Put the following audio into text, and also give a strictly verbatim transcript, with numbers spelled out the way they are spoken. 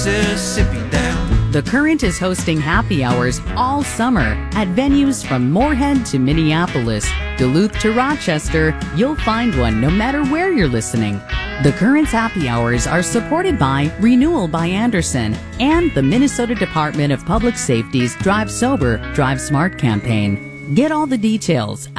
Mississippi down. The Current is hosting happy hours all summer at venues from Moorhead to Minneapolis, Duluth to Rochester. You'll find one no matter where you're listening. The Current's happy hours are supported by Renewal by Andersen and the Minnesota Department of Public Safety's Drive Sober, Drive Smart campaign. Get all the details